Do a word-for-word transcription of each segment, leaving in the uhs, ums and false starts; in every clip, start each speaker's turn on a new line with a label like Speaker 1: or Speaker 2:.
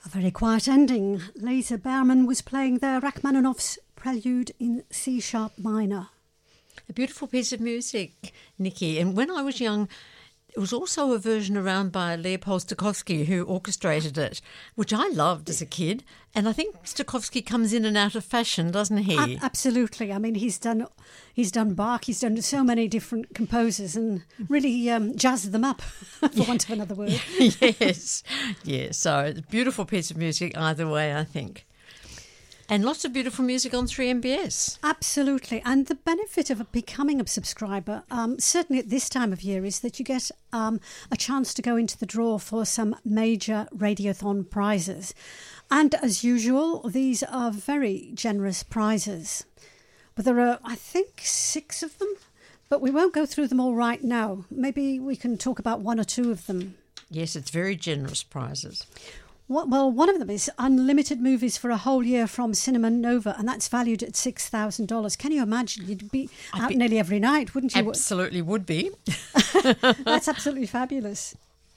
Speaker 1: A very quiet ending. Laser Behrman was playing there Rachmaninoff's Prelude in C sharp minor.
Speaker 2: A beautiful piece of music, Nikki. And when I was young, it was also a version around by Leopold Stokowski, who orchestrated it, which I loved as a kid. And I think Stokowski comes in and out of fashion, doesn't he?
Speaker 1: A- absolutely. I mean, he's done he's done Bach, he's done so many different composers and really um, jazzed them up, for yeah. want of another word.
Speaker 2: Yes, yes. So beautiful piece of music either way, I think. And lots of beautiful music on three M B S.
Speaker 1: Absolutely. And the benefit of becoming a subscriber, um, certainly at this time of year, is that you get um, a chance to go into the draw for some major Radiothon prizes. And as usual, these are very generous prizes. But there are, I think, six of them. But we won't go through them all right now. Maybe we can talk about one or two of them.
Speaker 2: Yes, it's very generous prizes.
Speaker 1: Well, one of them is unlimited movies for a whole year from Cinema Nova, and that's valued at six thousand dollars. Can you imagine? You'd be
Speaker 2: I'd
Speaker 1: out
Speaker 2: be,
Speaker 1: nearly every night, wouldn't you?
Speaker 2: Absolutely would be.
Speaker 1: That's absolutely fabulous.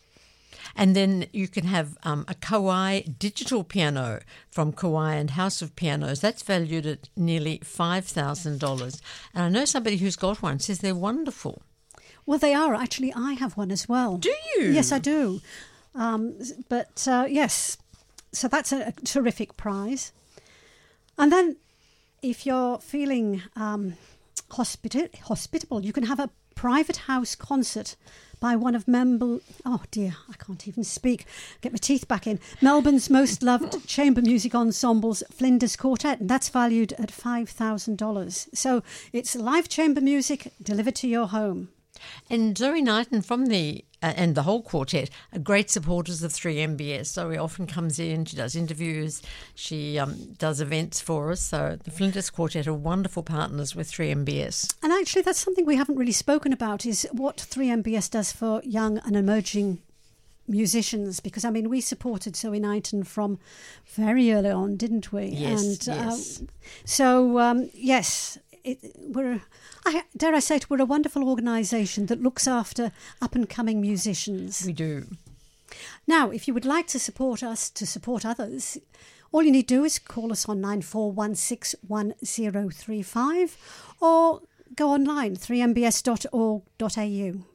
Speaker 2: And then you can have um, a Kawai digital piano from Kawai and House of Pianos. That's valued at nearly five thousand dollars. And I know somebody who's got one says they're wonderful.
Speaker 1: Well, they are. Actually, I have one as well.
Speaker 2: Do you?
Speaker 1: Yes, I do. Um, but uh, yes, so that's a, a terrific prize. And then if you're feeling um, hospita- hospitable, you can have a private house concert by one of Memble... Oh, dear, I can't even speak. Get my teeth back in. Melbourne's most loved chamber music ensembles, Flinders Quartet, and that's valued at five thousand dollars. So it's live chamber music delivered to your home.
Speaker 2: And Zoe Knighton from the uh, and the whole quartet are great supporters of three M B S. Zoe often comes in, she does interviews, she um, does events for us. So the Flinders Quartet are wonderful partners with three M B S.
Speaker 1: And actually that's something we haven't really spoken about, is what three M B S does for young and emerging musicians, because I mean we supported Zoe Knighton from very early on, didn't we?
Speaker 2: Yes,
Speaker 1: and,
Speaker 2: yes.
Speaker 1: Uh, so um, yes, it, we're... I, dare I say it, we're a wonderful organisation that looks after up-and-coming musicians.
Speaker 2: We do.
Speaker 1: Now, if you would like to support us, to support others, all you need to do is call us on nine four one six one zero three five or go online, three m b s dot org dot a u.